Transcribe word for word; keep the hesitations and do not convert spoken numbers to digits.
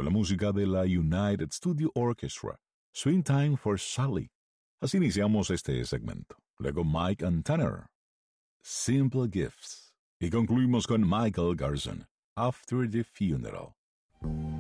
con la música de la United Studio Orchestra, Swing Time for Sally. Así iniciamos este segmento. Luego Mike and Tanner, Simple Gifts. Y concluimos con Michael Garson, After the Funeral.